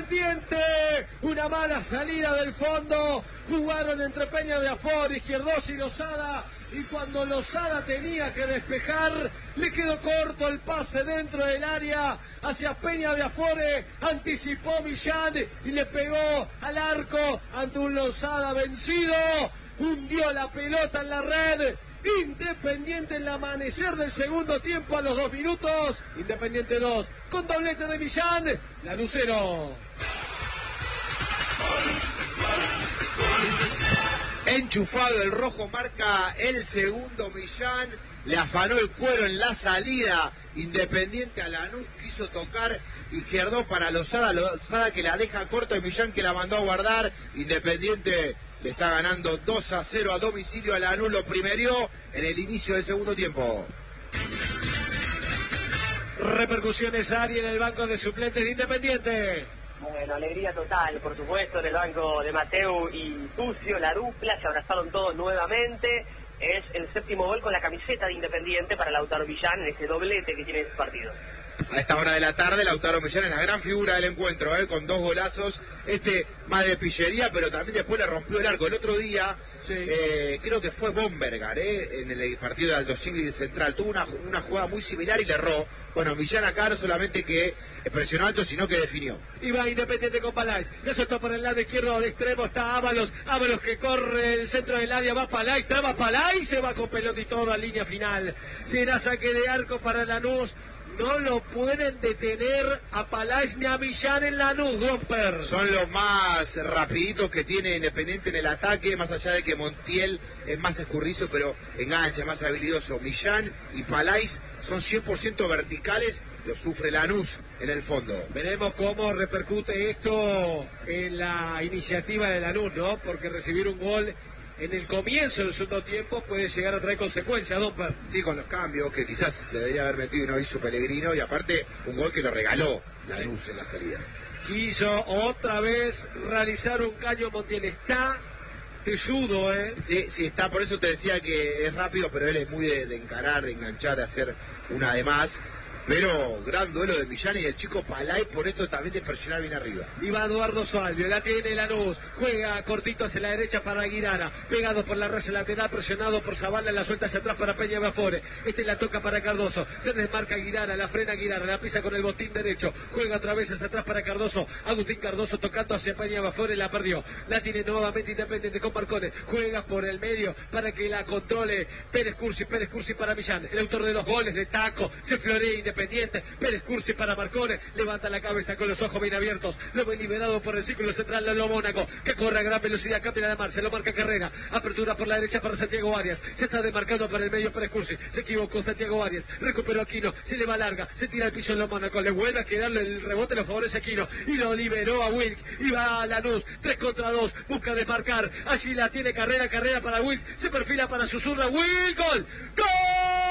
Independiente. Una mala salida del fondo. Jugaron entre Peña de Afor, Izquierdos y Lozada. Y cuando Lozada tenía que despejar, le quedó corto el pase dentro del área hacia Peña de Afore. Anticipó Millán y le pegó al arco ante un Lozada vencido. Hundió la pelota en la red. Independiente en el amanecer del segundo tiempo a los 2 minutos. Independiente 2 con doblete de Millán. Lanús 0. Enchufado el rojo, marca el segundo Millán. Le afanó el cuero en la salida. Independiente a Lanús quiso tocar. Izquierdo para Lozada. Lozada que la deja corta y Millán que la mandó a guardar. Independiente le está ganando 2-0 a domicilio a Lanús. Lo primerió en el inicio del segundo tiempo. Repercusiones, Ari, en el banco de suplentes de Independiente. Bueno, alegría total, por supuesto, en el banco de Mateu y Tucio, la dupla, se abrazaron todos nuevamente. Es el 7º gol con la camiseta de Independiente para Lautaro Millán en ese doblete que tiene este partido. A esta hora de la tarde, Lautaro Millán es la gran figura del encuentro, con 2 golazos, más de pillería, pero también después le rompió el arco. El otro día, sí. Creo que fue Bombergar, en el partido de Aldo Civi Central, tuvo una jugada muy similar y le erró. Bueno, Millán acá no solamente que presionó alto, sino que definió. Y va Independiente con Palais, le soltó por el lado izquierdo de extremo, está Ábalos que corre el centro del área, va Palais, traba Palais, se va con pelota y todo a línea final. Será saque de arco para Lanús. No lo pueden detener a Palais ni a Millán en Lanús, Gomper. Son los más rapiditos que tiene Independiente en el ataque, más allá de que Montiel es más escurrizo, pero engancha, más habilidoso. Millán y Palais son 100% verticales, lo sufre Lanús en el fondo. Veremos cómo repercute esto en la iniciativa de Lanús, ¿no? Porque recibir un gol en el comienzo del segundo tiempo puede llegar a traer consecuencias, Domper. Sí, con los cambios que quizás debería haber metido y no hizo Pellegrino, y aparte un gol que lo regaló Lanús en la salida. Quiso otra vez realizar un caño Montiel, está tesudo, Sí, está, por eso te decía que es rápido, pero él es muy de encarar, de enganchar, de hacer una de más. Pero gran duelo de Millán y del chico Palais, por esto también de presionar bien arriba. Y va Eduardo Salvio, la tiene Lanús, juega cortito hacia la derecha para Aguirara, pegado por la raya lateral, presionado por Zavala, la suelta hacia atrás para Peña Bafore, la toca para Cardoso, se desmarca Aguirara, la frena Aguirara, la pisa con el botín derecho, juega otra vez hacia atrás para Cardoso, Agustín Cardoso tocando hacia Peña Bafore, la perdió, la tiene nuevamente Independiente con Marcone, juega por el medio para que la controle Pérez Cursi para Millán, el autor de los goles de taco, se florea Independiente. Pérez Cursi para Marcone, levanta la cabeza con los ojos bien abiertos, lo ven liberado por el círculo central de lo Mónaco, que corre a gran velocidad, cambia la marcha, lo marca Carrera, apertura por la derecha para Santiago Arias, se está demarcando para el medio Pérez Cursi, se equivocó Santiago Arias, recuperó Aquino, se le va larga, se tira al piso en lo Mónaco, le vuelve a quedarle el rebote, lo favorece Aquino, y lo liberó a Wilk, y va a Lanús, 3 contra 2, busca desmarcar, allí la tiene Carrera para Wilk, se perfila para Susurra, Wilk, gol, ¡gol!